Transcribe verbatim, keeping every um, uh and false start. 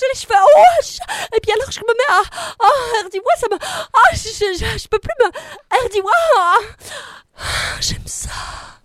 les cheveux. Oh, je- et puis alors je me mets à... Oh, dis-moi, ça me... Ah, je, je, je, je peux plus me... dis-moi. J'aime ça.